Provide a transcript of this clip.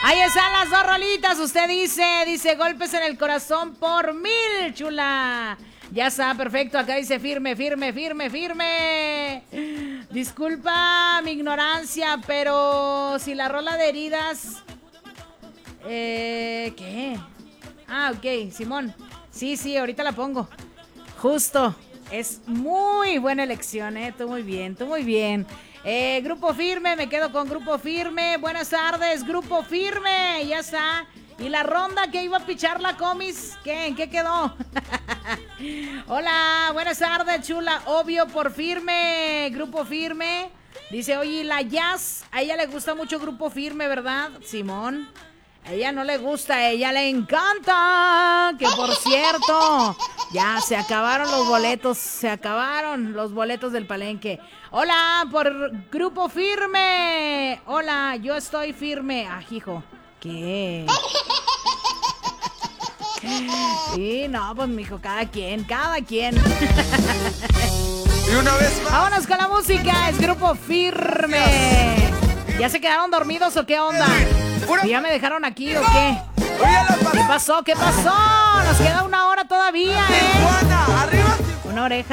Ahí están las dos rolitas. Usted dice golpes en el corazón por 1000, chula. Ya está, perfecto. Acá dice firme, firme, firme, firme. Disculpa mi ignorancia, pero si la rola de heridas... ¿qué? Ah, ok, Simón. Sí, ahorita la pongo. Justo. Es muy buena elección, Tú muy bien, tú muy bien. Grupo Firme, me quedo con Grupo Firme. Buenas tardes, Grupo Firme. Ya está. ¿Y la ronda que iba a pichar la comis? ¿Qué? ¿En qué quedó? Hola, buenas tardes, chula. Obvio por Firme, Grupo Firme. Dice, oye, la Jazz, a ella le gusta mucho Grupo Firme, ¿verdad, Simón? A ella no le gusta, a ella le encanta. Que por cierto, ya se acabaron los boletos del Palenque. Hola, por Grupo Firme. Hola, yo estoy firme. Ah, hijo, ¿qué? Sí, no, pues mijo, cada quien. Y una vez más. Vámonos con la música, es Grupo Firme. ¿Ya se quedaron dormidos o qué onda? ¿Ya me dejaron aquí o qué? ¿Qué pasó? Nos queda una hora todavía, Tijuana, arriba. Una oreja.